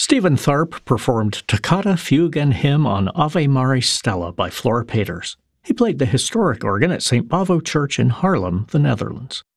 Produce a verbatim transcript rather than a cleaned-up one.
Stephen Tharp performed Toccata, Fugue, and Hymn on Ave Maris Stella by Flora Peters. He played the historic organ at Saint Bavo Church in Haarlem, the Netherlands.